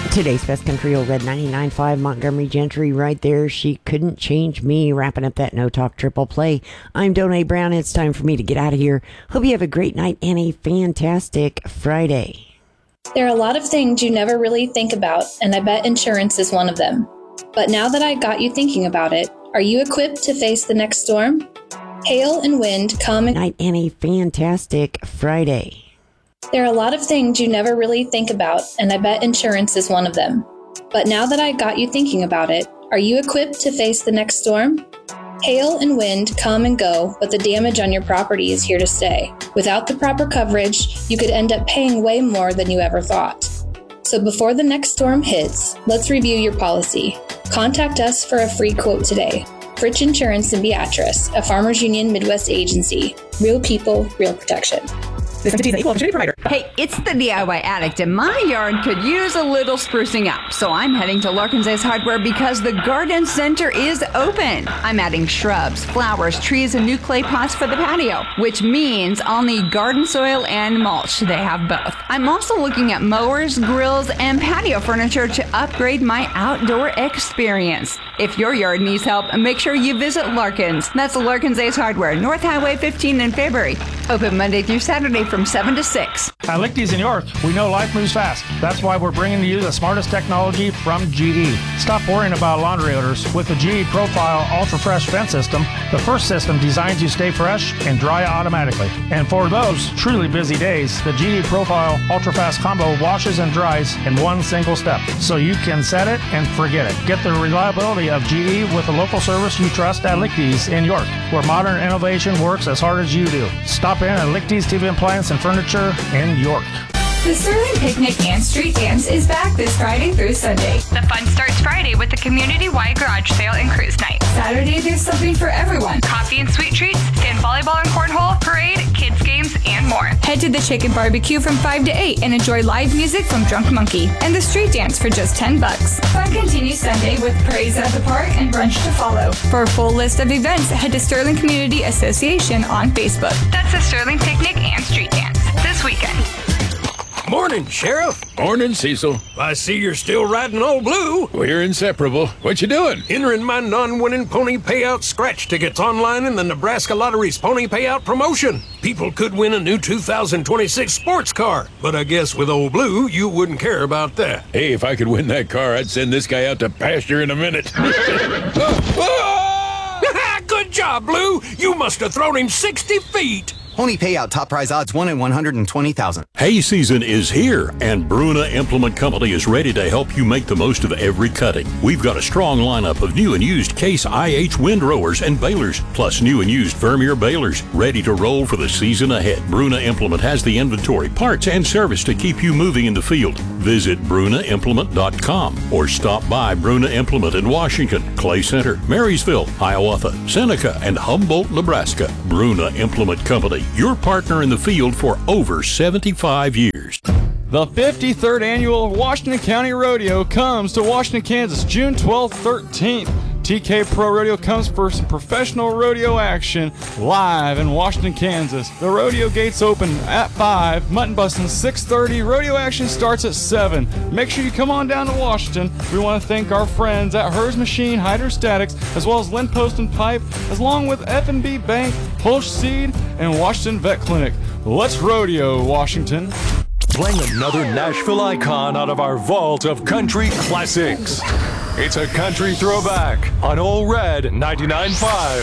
Today's Best Country Old Red 99.5 Montgomery Gentry right there. She couldn't change me. Wrapping up that No Talk triple play. I'm Donay Brown. It's time for me to get out of here. Hope you have a great night and a fantastic Friday. There are a lot of things you never really think about, and I bet insurance is one of them. But now that I got you thinking about it, are you equipped to face the next storm? Hail and wind come and Night and a fantastic Friday. There are a lot of things you never really think about, and I bet insurance is one of them. But now that I got you thinking about it, are you equipped to face the next storm? Hail and wind come and go, but the damage on your property is here to stay. Without the proper coverage, you could end up paying way more than you ever thought. So before the next storm hits, let's review your policy. Contact us for a free quote today. Fritch Insurance in Beatrice, a Farmers Union Midwest agency. Real people, real protection. This entity is an equal opportunity provider. Hey, it's the DIY addict, and my yard could use a little sprucing up. So I'm heading to Larkin's Ace Hardware because the garden center is open. I'm adding shrubs, flowers, trees, and new clay pots for the patio, which means I'll need garden soil and mulch. They have both. I'm also looking at mowers, grills, and patio furniture to upgrade my outdoor experience. If your yard needs help, make sure you visit Larkin's. That's Larkin's Ace Hardware, North Highway 15 in Fairbury. Open Monday through Saturday from 7 to 6. At Lichty's in York, we know life moves fast. That's why we're bringing you the smartest technology from GE. Stop worrying about laundry odors. With the GE Profile Ultra Fresh Vent System, the first system designs you stay fresh and dry automatically. And for those truly busy days, the GE Profile Ultra Fast Combo washes and dries in one single step. So you can set it and forget it. Get the reliability of GE with a local service you trust at Lichty's in York, where modern innovation works as hard as you do. Stop in at Lichty's TV Appliance and Furniture in York. The Sterling Picnic and Street Dance is back this Friday through Sunday. The fun starts Friday with the community-wide garage sale and cruise night. Saturday, there's something for everyone. Coffee and sweet treats, sand volleyball and cornhole, parade, kids games, and more. Head to the Chicken Barbecue from 5 to 8 and enjoy live music from Drunk Monkey and the Street Dance for just $10. Fun continues Sunday with parades at the park and brunch to follow. For a full list of events, head to Sterling Community Association on Facebook. That's the Sterling Picnic and Street Dance this weekend. Morning, Sheriff. Morning, Cecil. I see you're still riding Old Blue. We're inseparable. What you doing? Entering my non-winning pony payout scratch tickets online in the Nebraska Lottery's pony payout promotion. People could win a new 2026 sports car, but I guess with Old Blue, you wouldn't care about that. Hey, if I could win that car, I'd send this guy out to pasture in a minute. Good job, Blue. You must have thrown him 60 feet. Pony payout top prize odds 1 in 120,000. Hay season is here, and Bruna Implement Company is ready to help you make the most of every cutting. We've got a strong lineup of new and used Case IH windrowers and balers, plus new and used Vermeer balers, ready to roll for the season ahead. Bruna Implement has the inventory, parts, and service to keep you moving in the field. Visit brunaimplement.com or stop by Bruna Implement in Washington, Clay Center, Marysville, Hiawatha, Seneca, and Humboldt, Nebraska. Bruna Implement Company, your partner in the field for over 75 years. The 53rd Annual Washington County Rodeo comes to Washington, Kansas, June 12th, 13th. TK Pro Rodeo comes for some professional rodeo action live in Washington, Kansas. The rodeo gates open at 5, mutton busting 6:30. Rodeo action starts at 7. Make sure you come on down to Washington. We want to thank our friends at Hers Machine, Hydrostatics, as well as Lynn Post and Pipe, along with F&B Bank, Hulsh Seed, and Washington Vet Clinic. Let's rodeo, Washington. Playing another Nashville icon out of our vault of country classics. It's a country throwback on Old Red 99.5.